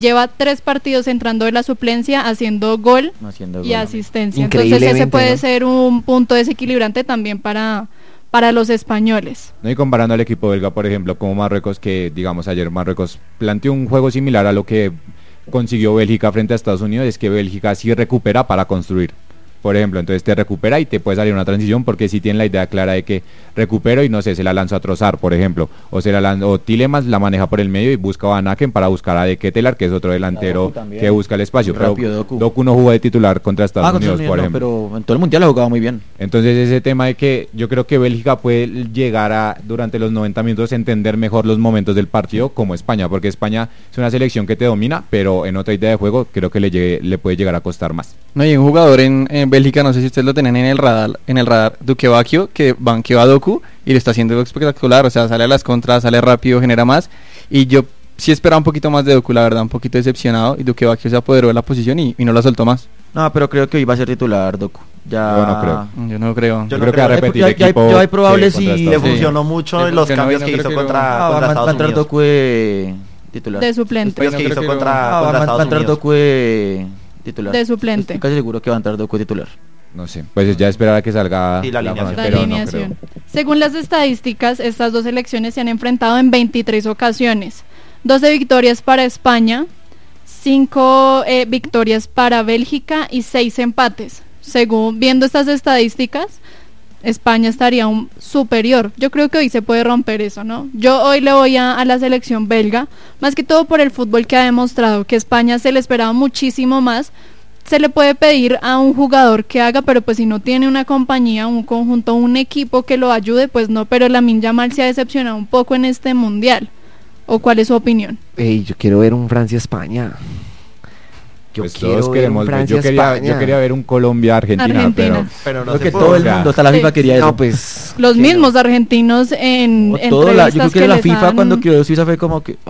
lleva 3 partidos entrando de la suplencia, haciendo gol y asistencia. Entonces ese puede ser un punto desequilibrante también para los españoles. No, y comparando al equipo belga, por ejemplo, como Marruecos, que digamos ayer Marruecos planteó un juego similar a lo que consiguió Bélgica frente a Estados Unidos, es que Bélgica sí recupera para construir. Por ejemplo, entonces te recupera y te puede salir una transición porque sí tiene la idea clara de que recupero y no sé, se la lanzo a Trossard, por ejemplo, o Tielemans la maneja por el medio y busca a Van Aken para buscar a De Ketelaere, que es otro delantero que busca el espacio. Pero Doku no jugó de titular contra Estados Unidos, por ejemplo. Pero en todo el mundial ha jugado muy bien. Entonces ese tema de que yo creo que Bélgica puede llegar a, durante los 90 minutos, entender mejor los momentos del partido como España, porque España es una selección que te domina, pero en otra idea de juego creo que le puede llegar a costar más. No, hay un jugador en Bélgica, no sé si ustedes lo tienen en el radar, Duque Bacchio, que banqueó a Doku y lo está haciendo espectacular, o sea, sale a las contras, sale rápido, genera más, y yo sí esperaba un poquito más de Doku, la verdad, un poquito decepcionado, y Duque Bacchio se apoderó de la posición y no la soltó más. No, pero creo que hoy va a ser titular Doku. Yo no creo. Yo creo que va a repetir equipo. Ya hay probables y le funcionó mucho en los cambios que hizo contra Estados Unidos. Va a entrar Doku de titular. De suplente. Los que hizo contra Estados Unidos. Va a entrar Doku de titular. De suplente. Estoy casi seguro que va a entrar Doku titular. No sé, pues ya esperar a que salga la alineación. No, según las estadísticas, estas dos selecciones se han enfrentado en 23 ocasiones. 12 victorias para España, 5 victorias para Bélgica y 6 empates. Según viendo estas estadísticas, España estaría superior. Yo creo que hoy se puede romper eso, ¿no? Yo hoy le voy a la selección belga, más que todo por el fútbol que ha demostrado, que España se le esperaba muchísimo más. Se le puede pedir a un jugador que haga, pero pues si no tiene una compañía, un conjunto, un equipo que lo ayude, pues no. Pero Lamine Yamal se ha decepcionado un poco en este mundial. ¿O cuál es su opinión? Yo quiero ver un Francia-España. Yo quería ver un Colombia-Argentina. Pero no que todo el mundo, hasta la FIFA quería eso. No, pues los mismos argentinos en yo creo que la FIFA cuando creó Suiza fue como que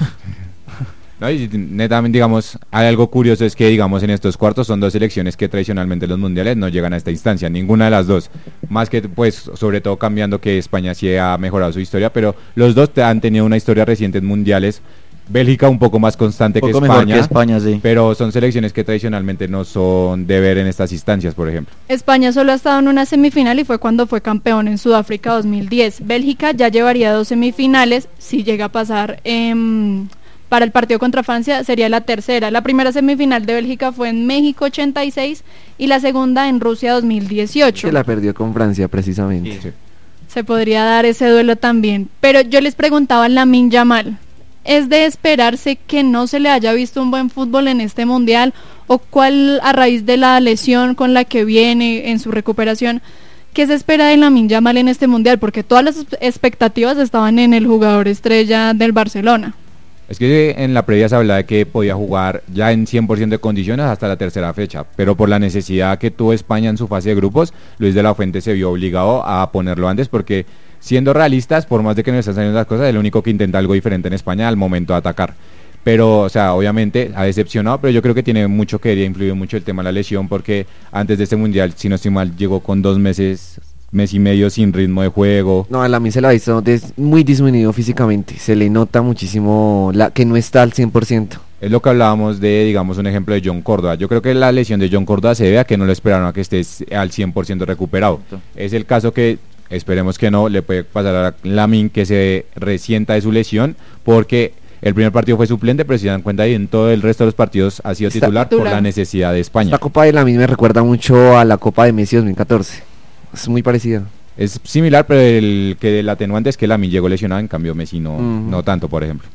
No, y netamente, digamos, hay algo curioso, es que, digamos, en estos cuartos son dos selecciones que tradicionalmente en los mundiales no llegan a esta instancia, ninguna de las dos, más que, pues, sobre todo cambiando que España sí ha mejorado su historia, pero los dos han tenido una historia reciente en mundiales. Bélgica un poco más constante que España, sí. Pero son selecciones que tradicionalmente no son de ver en estas instancias, por ejemplo. España solo ha estado en una semifinal y fue cuando fue campeón en Sudáfrica 2010. Bélgica ya llevaría 2 semifinales, si llega a pasar para el partido contra Francia sería la tercera. La primera semifinal de Bélgica fue en México 86 y la segunda en Rusia 2018. Se la perdió con Francia precisamente. Sí. Se podría dar ese duelo también. Pero yo les preguntaba a Lamine Yamal, ¿es de esperarse que no se le haya visto un buen fútbol en este mundial? ¿O cuál, a raíz de la lesión con la que viene en su recuperación, qué se espera de Lamine Yamal en este mundial? Porque todas las expectativas estaban en el jugador estrella del Barcelona. Es que en la previa se hablaba de que podía jugar ya en 100% de condiciones hasta la tercera fecha, pero por la necesidad que tuvo España en su fase de grupos, Luis de la Fuente se vio obligado a ponerlo antes porque, siendo realistas, por más de que no están saliendo las cosas, es el único que intenta algo diferente en España al momento de atacar. Pero, o sea, obviamente ha decepcionado, pero yo creo que tiene mucho que influir mucho el tema de la lesión, porque antes de este mundial, si no estoy mal, llegó con 2 meses, mes y medio sin ritmo de juego. No, a mí se la ha visto muy disminuido físicamente, se le nota muchísimo que no está al 100%. Es lo que hablábamos de, digamos, un ejemplo de John Córdoba. Yo creo que la lesión de John Córdoba se debe a que no lo esperaron a que esté al 100% recuperado. Es el caso que, esperemos que no, le puede pasar a Lamine, que se resienta de su lesión, porque el primer partido fue suplente, pero si se dan cuenta ahí en todo el resto de los partidos ha sido titular por la necesidad de España. La Copa de Lamine me recuerda mucho a la Copa de Messi 2014. Es muy parecida. Es similar, pero el atenuante es que Lamine llegó lesionado, en cambio Messi no tanto, por ejemplo.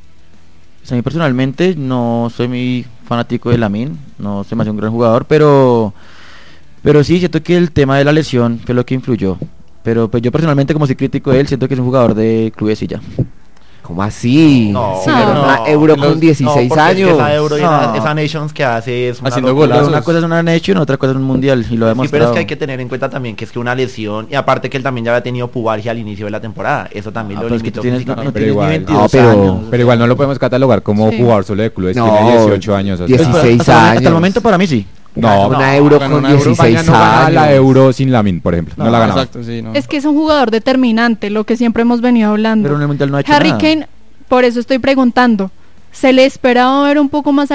A mí personalmente no soy muy fanático de Lamine, no se me hace un gran jugador, pero sí siento que el tema de la lesión fue lo que influyó. Pero pues yo personalmente, como soy crítico de él, siento que es un jugador de clubes y ya. ¿Cómo así? No, una Euro con 16 años. Es que esa Euro y esa Nations que hace es haciendo goles. Una cosa es una Nation, otra cosa es un mundial, y lo ha demostrado. Sí, pero es que hay que tener en cuenta también que es que una lesión, y aparte que él también ya había tenido pubalgia al inicio de la temporada, eso también lo limitó. Pero igual no lo podemos catalogar como jugador solo de clubes, tiene 18 años. 16 años. Hasta el momento para mí sí. Una Euro con 16 años. No gana la Euro sin Lamine, por ejemplo. No la ganaba. Exacto, sí, no. Es que es un jugador determinante, lo que siempre hemos venido hablando. Pero en el mundial no ha hecho Harry nada. Kane, por eso estoy preguntando, ¿se le esperaba ver un poco más